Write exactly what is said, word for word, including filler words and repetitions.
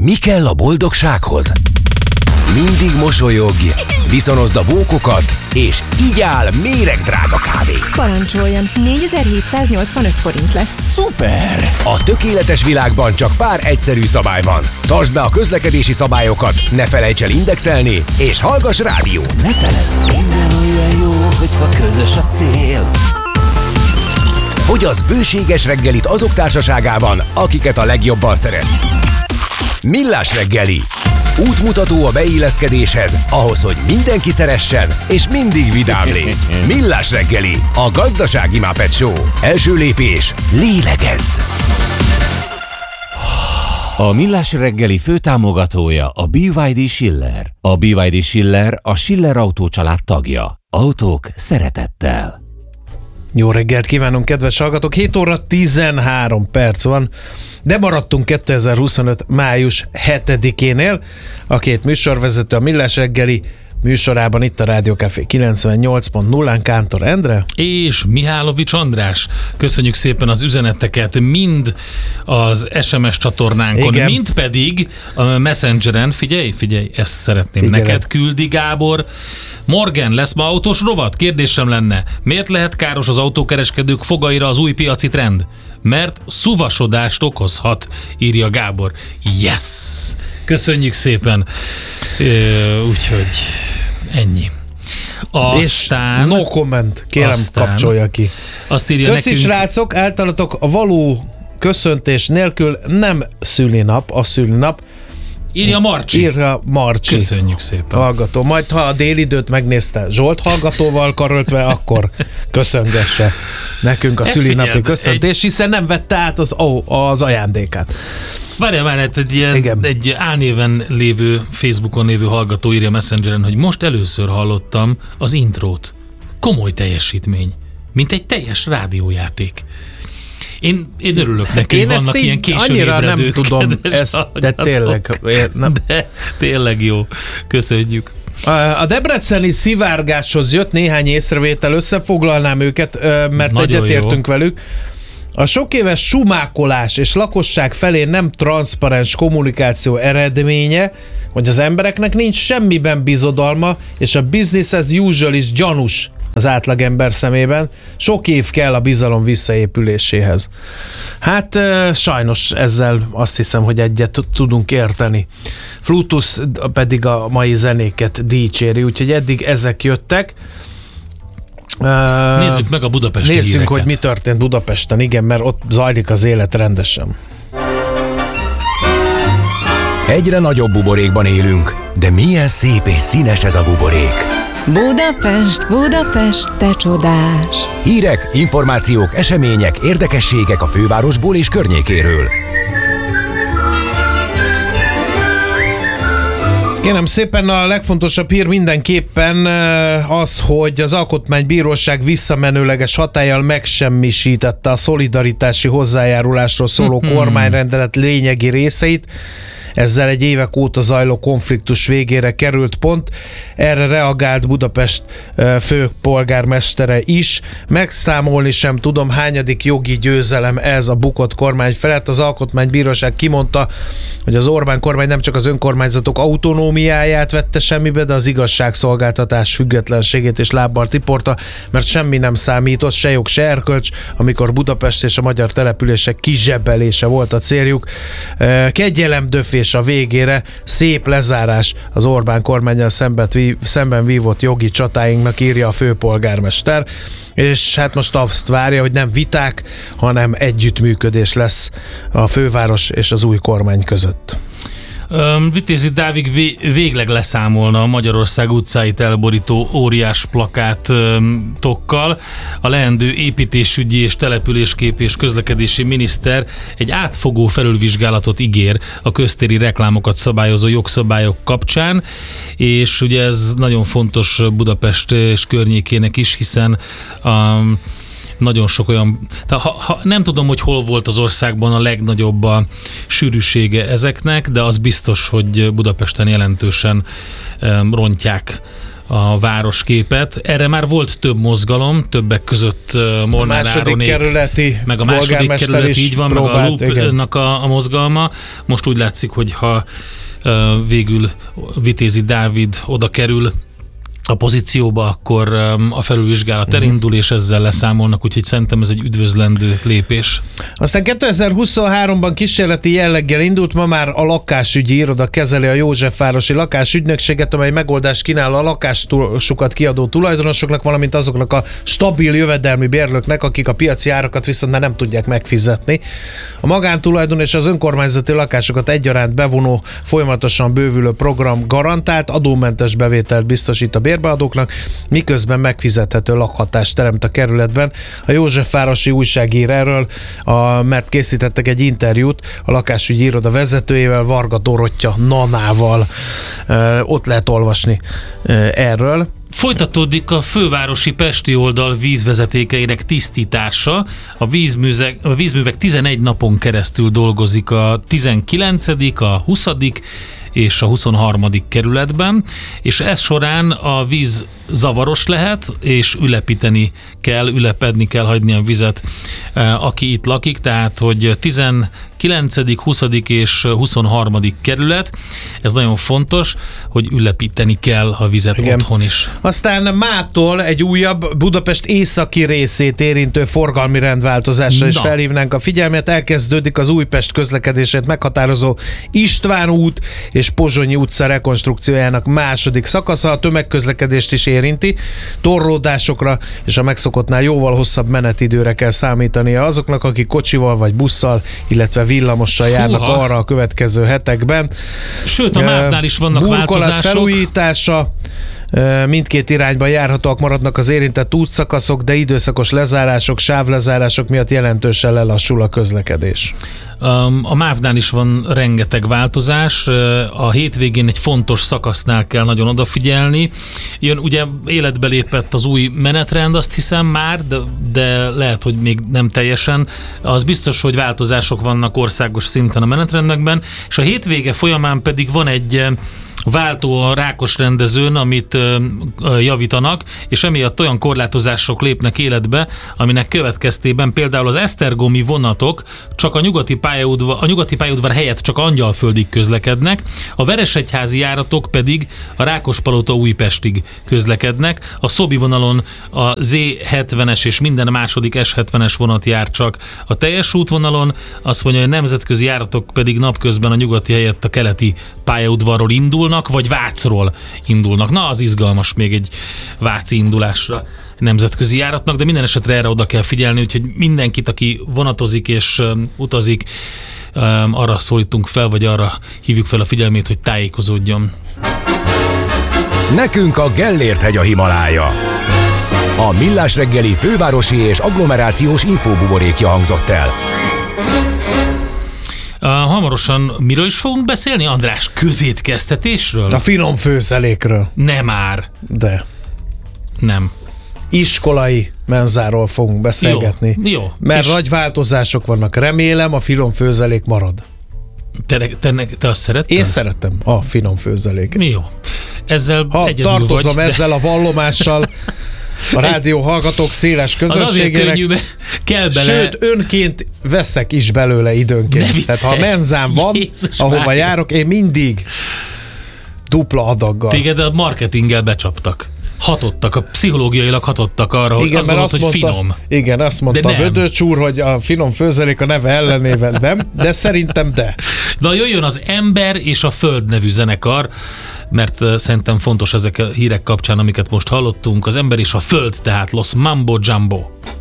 Mi kell a boldogsághoz? Mindig mosolyogj, viszonozd a bókokat, és igyál méregdrága kávét. Parancsoljon, négyezer-hétszáznyolcvanöt forint lesz. Szuper! A tökéletes világban csak pár egyszerű szabály van. Tartsd be a közlekedési szabályokat, ne felejts el indexelni, és hallgass rádiót. Ne feledd, minden olyan jó, hogyha közös a cél. Fogyasz bőséges reggelit azok társaságában, akiket a legjobban szeretsz. Millás reggeli. Útmutató a beilleszkedéshez, ahhoz, hogy mindenki szeressen, és mindig vidám légy. Millás reggeli, a gazdasági Muppet Show. Első lépés, lélegezz! A Millás reggeli főtámogatója a bé vé dé Schiller. A bé vé dé Schiller a Schiller Autó család tagja. Autók szeretettel. Jó reggelt kívánunk, kedves hallgatók! hét óra tizenhárom perc van, de maradtunk kétezer-huszonöt. május hetedikénél. A két műsorvezető a Millás reggeli műsorában itt a Rádió Café kilencvennyolc pont nullán Kántor Endre és Mihálovics András. Köszönjük szépen az üzeneteket, mind az es em es csatornánkon, igen, mind pedig a Messengeren. Figyelj, figyelj, ezt szeretném Figyelek. neked küldi, Gábor. Morgan, lesz ma autós rovat? Kérdésem lenne, miért lehet káros az autókereskedők fogaira az új piaci trend? Mert szuvasodást okozhat, írja Gábor. Yes! Köszönjük szépen. Úgyhogy ennyi. Aztán... És no comment, kérem aztán, kapcsolja ki. Azt írja Köszi nekünk... srácok, általatok a való köszöntés nélkül nem szülinap, a szülinap. Írja Marcsi. Írja Marcsi. Köszönjük szépen. Hallgató. Majd ha a délidőt megnézte Zsolt hallgatóval karöltve, akkor köszöngesse nekünk a Ezt szülinapi figyeld, köszöntés, egy... hiszen nem vette át az, ó, az ajándékát. Várjál már, egy, ilyen, egy álnéven lévő, Facebookon lévő hallgató írja Messengeren, hogy most először hallottam az intrót. Komoly teljesítmény. Mint egy teljes rádiójáték. Én, én örülök neki, hogy vannak ilyen későn ébredők. Nem tudom ezt, de tényleg. Nem. De tényleg jó. Köszönjük. A debreceni szivárgáshoz jött néhány észrevétel, összefoglalnám őket, mert nagyon egyetértünk jó. velük. A sok éves sumákolás és lakosság felé nem transzparens kommunikáció eredménye, hogy az embereknek nincs semmiben bizodalma, és a business as usual is gyanús az átlagember szemében. Sok év kell a bizalom visszaépüléséhez. Hát sajnos ezzel azt hiszem, hogy egyet tudunk érteni. Flutus pedig a mai zenéket dicséri, úgyhogy eddig ezek jöttek. Nézzük meg a budapesti Nézzük, híreket. hogy mi történt Budapesten, igen, mert ott zajlik az élet rendesen. Egyre nagyobb buborékban élünk, de milyen szép és színes ez a buborék. Budapest, Budapest, te csodás! Hírek, információk, események, érdekességek a fővárosból és környékéről. Kérem szépen, a legfontosabb hír mindenképpen az, hogy az Alkotmánybíróság visszamenőleges hatállyal megsemmisítette a szolidaritási hozzájárulásról szóló kormányrendelet lényegi részeit. Ezzel egy évek óta zajló konfliktus végére került pont. Erre reagált Budapest főpolgármestere is. Megszámolni sem tudom, hányadik jogi győzelem ez a bukott kormány felett. Az Alkotmánybíróság kimondta, hogy az Orbán kormány nem csak az önkormányzatok autonómiáját vette semmibe, de az igazságszolgáltatás függetlenségét is lábbal tiporta, mert semmi nem számított, se jog, se erkölcs, amikor Budapest és a magyar települések kizsebelése volt a céljuk. Kegyelemdöfés a végére, szép lezárás az Orbán kormánnyal szemben vívott jogi csatáinknak, írja a főpolgármester, és hát most azt várja, hogy nem viták, hanem együttműködés lesz a főváros és az új kormány között. Vitézi Dávid végleg leszámolna a Magyarország utcáit elborító óriás plakátokkal. A leendő építésügyi és településkép és közlekedési miniszter egy átfogó felülvizsgálatot ígér a köztéri reklámokat szabályozó jogszabályok kapcsán, és ugye ez nagyon fontos Budapest és környékének is, hiszen a nagyon sok olyan, ha, ha, nem tudom, hogy hol volt az országban a legnagyobb a sűrűsége ezeknek, de az biztos, hogy Budapesten jelentősen um, rontják a városképet. Erre már volt több mozgalom, többek között uh, Molnár Áronék, kerületi meg a második kerület, így van, próbált, meg a Loopnak a, a mozgalma. Most úgy látszik, hogy ha uh, végül Vitézi Dávid oda kerül a pozícióba, akkor um, a felülvizsgálat elindul, és ezzel leszámolnak, úgyhogy szerintem ez egy üdvözlendő lépés. Aztán kétezer-huszonháromban kísérleti jelleggel indult, ma már a lakásügyi iroda kezeli a Józsefvárosi Lakásügynökséget, amely megoldást kínál a lakásokat kiadó tulajdonosoknak, valamint azoknak a stabil jövedelmi bérlőknek, akik a piaci árakat viszont már nem tudják megfizetni. A magántulajdon és az önkormányzati lakásokat egyaránt bevonó, folyamatosan bővülő program garantált adómentes bevételt biztosít a bérbeadóknak, miközben megfizethető lakhatást teremt a kerületben. A Józsefvárosi újság ír erről, a, mert készítettek egy interjút a lakásügyi iroda vezetőjével, Varga Dorottya Nanával. E, ott lehet olvasni e, erről. Folytatódik a fővárosi pesti oldal vízvezetékeinek tisztítása. A, vízműzek, a vízművek tizenegy napon keresztül dolgozik a tizenkilencedik, a huszadik és a huszonharmadik kerületben, és ez során a víz zavaros lehet, és ülepíteni kell, ülepedni kell, hagyni a vizet, aki itt lakik, tehát hogy tizenkilencedik, huszadik és huszonharmadik kerület, ez nagyon fontos, hogy ülepíteni kell a vizet. Igen. Otthon is. Aztán mától egy újabb Budapest északi részét érintő forgalmi rendváltozásra is felhívnánk a figyelmet. Elkezdődik az Újpest közlekedését meghatározó István út és Pozsonyi utca rekonstrukciójának második szakasza, a tömegközlekedést is érinti. Torlódásokra és a megszokottnál jóval hosszabb menetidőre kell számítania azoknak, akik kocsival vagy busszal, illetve villamossal járnak Húha. arra a következő hetekben. Sőt, a MÁV-nál is vannak Burkolat változások. felújítása, mindkét irányban járhatóak maradnak az érintett útszakaszok, de időszakos lezárások, sávlezárások miatt jelentősen lelassul a közlekedés. A MÁV-nál is van rengeteg változás. A hétvégén egy fontos szakasznál kell nagyon odafigyelni. Jön, ugye életbe lépett az új menetrend, azt hiszem már, de, de lehet, hogy még nem teljesen. Az biztos, hogy változások vannak országos szinten a menetrendekben, és a hétvége folyamán pedig van egy váltó a Rákos rendezőn, amit ö, ö, javítanak, és emiatt olyan korlátozások lépnek életbe, aminek következtében például az esztergomi vonatok csak a nyugati pályaudvar, a nyugati pályaudvar helyett csak Angyalföldig közlekednek, a Veresegyházi járatok pedig a Rákospalota Újpestig közlekednek, a Szobi vonalon a zé hetvenes és minden második es hetvenes vonat jár csak a teljes útvonalon, azt mondja, hogy a nemzetközi járatok pedig napközben a nyugati helyett a keleti pályaudvarról indulnak, vagy Vácról indulnak. Na, az izgalmas még egy váci indulásra nemzetközi járatnak, de minden esetre erre oda kell figyelni, úgyhogy mindenkit, aki vonatozik és um, utazik, um, arra szólítunk fel, vagy arra hívjuk fel a figyelmét, hogy tájékozódjon. Nekünk a Gellért-hegy a Himalája. A Millás reggeli fővárosi és agglomerációs infóbuborékja hangzott el. Uh, hamarosan miről is fogunk beszélni, András? Közétkeztetésről? A finom főzelékről. Nem már. De. Nem. Iskolai menzáról fogunk beszélgetni. Jó. jó. Mert és nagy változások vannak. Remélem, a finom főzelék marad. Te, te, te azt szeretted? Én szeretem a finom főzelék. Mi jó. Ezzel ha egyedül tartozom vagy, ezzel de... a vallomással a rádió hallgatók széles közönségének. Kell bele. Sőt, önként veszek is belőle időnként. Tehát ha menzám van, Jézus ahova Mária. járok, én mindig dupla adaggal. Téged a marketinggel becsaptak. Hatottak, a pszichológiailag hatottak arra, hogy igen, azt gondolod, hogy mondta, finom. Igen, azt mondta a Vödöcs úr, hogy a finom főzelék a neve ellenében nem, de szerintem de. Na jöjjön az Ember és a Föld nevű zenekar, mert uh, szerintem fontos ezek a hírek kapcsán, amiket most hallottunk. Az Ember és a Föld, tehát Los Mambo Jumbo.